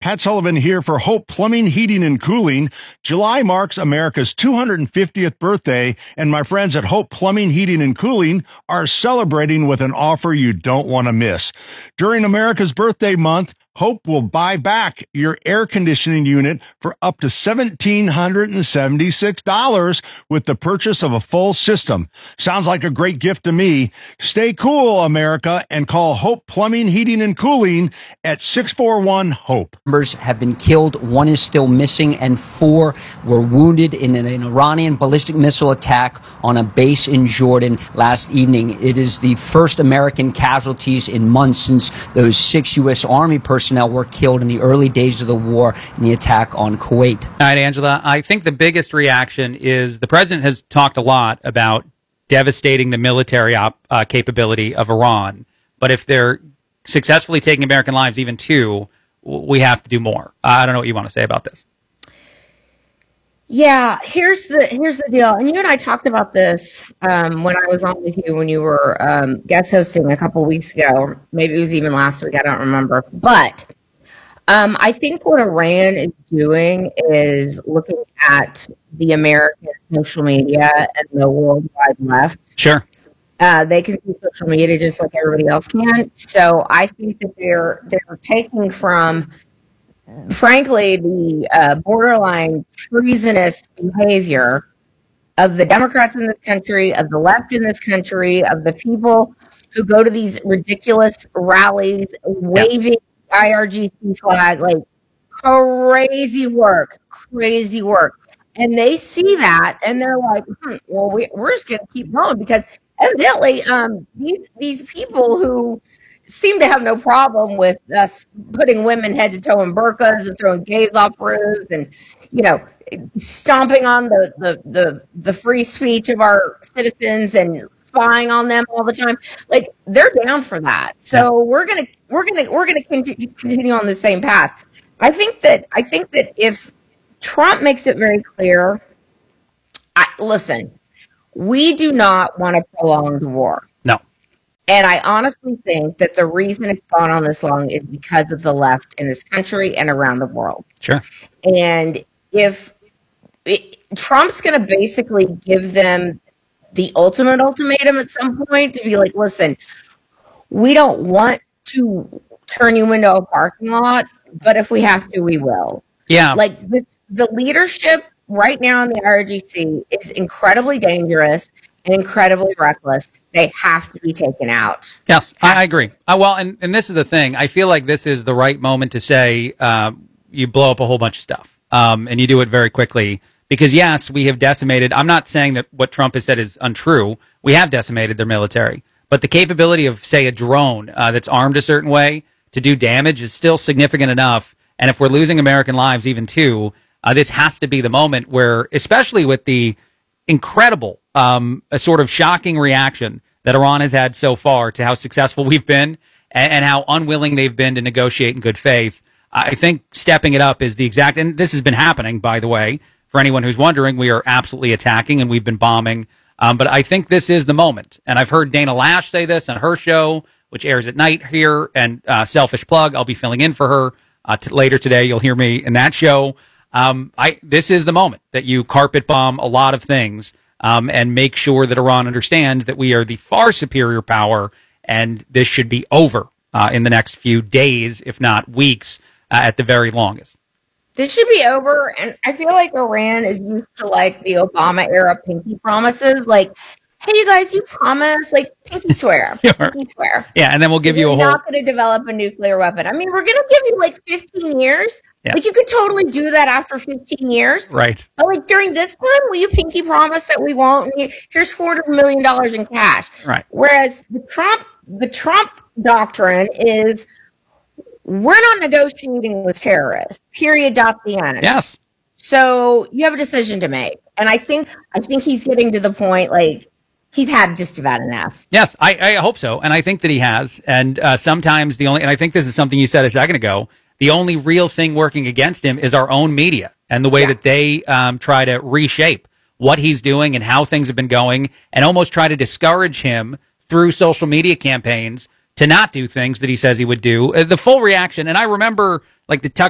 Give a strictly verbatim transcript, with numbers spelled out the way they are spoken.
Pat Sullivan here for Hope Plumbing, Heating, and Cooling. July marks America's two hundred fiftieth birthday, and my friends at Hope Plumbing, Heating, and Cooling are celebrating with an offer you don't want to miss. During America's birthday month, Hope will buy back your air conditioning unit for up to one thousand seven hundred seventy-six dollars with the purchase of a full system. Sounds like a great gift to me. Stay cool, America, and call Hope Plumbing, Heating, and Cooling at six four one HOPE. Members have been killed, one is still missing, and four were wounded in an, an Iranian ballistic missile attack on a base in Jordan last evening. It is the first American casualties in months since those six U S Army personnel were killed in the early days of the war in the attack on Kuwait. All right, Angela, I think the biggest reaction is the president has talked a lot about devastating the military op, uh, capability of Iran. But if they're successfully taking American lives, even two, we have to do more. Uh, I don't know what you want to say about this. Yeah, here's the here's the deal. And you and I talked about this um, when I was on with you when you were um, guest hosting a couple weeks ago. Maybe it was even last week. I don't remember. But um, I think what Iran is doing is looking at the American social media and the worldwide left. Sure. Uh, they can see social media just like everybody else can. So I think that they're they're taking from, frankly, the uh, borderline treasonous behavior of the Democrats in this country, of the left in this country, of the people who go to these ridiculous rallies waving yes. I R G C flag, like crazy work, crazy work. And they see that and they're like, hmm, well, we, we're just going to keep going because evidently um, these these people who seem to have no problem with us putting women head to toe in burqas and throwing gays off roofs and, you know, stomping on the, the, the, the free speech of our citizens and spying on them all the time. Like, they're down for that. So yeah. we're going to, we're going to, we're going to continue on the same path. I think that, I think that if Trump makes it very clear, I, listen, we do not want a prolonged war. No. And I honestly think that the reason it's gone on this long is because of the left in this country and around the world. Sure. And if it, Trump's going to basically give them the ultimate ultimatum at some point to be like, listen, we don't want to turn you into a parking lot, but if we have to, we will. Yeah. Like this, the leadership right now in the I R G C is incredibly dangerous and incredibly reckless. They have to be taken out. Yes, I, I agree. Uh, well, and, and this is the thing. I feel like this is the right moment to say uh, you blow up a whole bunch of stuff, um, and you do it very quickly. Because, yes, we have decimated. I'm not saying that what Trump has said is untrue. We have decimated their military. But the capability of, say, a drone uh, that's armed a certain way to do damage is still significant enough. And if we're losing American lives, even too, uh, this has to be the moment where, especially with the incredible, um, a sort of shocking reaction that Iran has had so far to how successful we've been and, and how unwilling they've been to negotiate in good faith. I think stepping it up is the exact, and this has been happening, by the way, for anyone who's wondering, we are absolutely attacking and we've been bombing. Um, but I think this is the moment. And I've heard Dana Lash say this on her show, which airs at night here, and uh, selfish plug, I'll be filling in for her uh, t- later today. You'll hear me in that show. Um, I this is the moment that you carpet bomb a lot of things um, and make sure that Iran understands that we are the far superior power, and this should be over uh, in the next few days, if not weeks, uh, at the very longest. This should be over, and I feel like Iran is used to like the Obama era pinky promises, like, "Hey, you guys, you promise, like, pinky swear, Sure. pinky swear." Yeah, and then we'll give you We're a whole. We're not going to develop a nuclear weapon. I mean, we're going to give you like fifteen years. Yeah. Like, you could totally do that after fifteen years, Right? But like during this time, will you pinky promise that we won't? And here's four hundred million dollars in cash, Right? Whereas the Trump, the Trump doctrine is, we're not negotiating with terrorists, period, dot, the end. Yes. So you have a decision to make. And I think I think he's getting to the point, like, he's had just about enough. Yes, I, I hope so. And I think that he has. And uh, sometimes the only, and I think this is something you said a second ago, the only real thing working against him is our own media and the way yeah. that they um, try to reshape what he's doing and how things have been going and almost try to discourage him through social media campaigns to not do things that he says he would do. Uh, the full reaction, and I remember like the Tucker